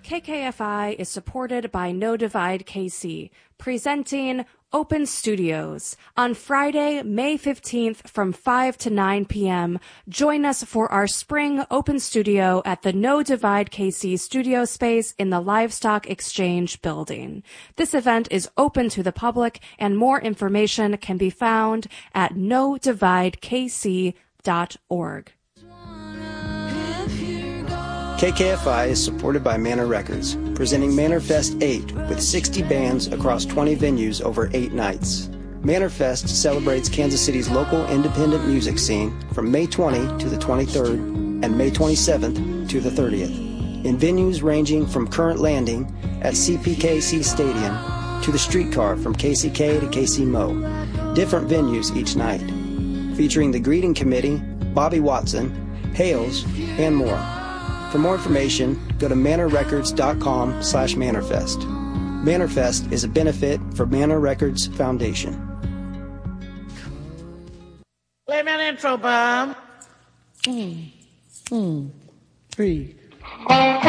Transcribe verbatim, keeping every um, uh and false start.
K K F I is supported by No Divide K C, presenting Open Studios. On Friday, May fifteenth from five to nine p.m., join us for our spring Open Studio at the No Divide K C studio space in the Livestock Exchange building. This event is open to the public, and more information can be found at no divide k c dot org. K K F I is supported by Manor Records, presenting Manor Fest eight with sixty bands across twenty venues over eight nights. Manor Fest celebrates Kansas City's local independent music scene from May twentieth to the twenty-third and May twenty-seventh to the thirtieth, in venues ranging from Current Landing at C P K C Stadium to the Streetcar from K C K to K C M O, different venues each night, featuring the Greeting Committee, Bobby Watson, Hales, and more. For more information, go to manor records dot com slash manorfest. Manorfest is a benefit for Manor Records Foundation. Play me an intro, Bob. Mm, mm, three.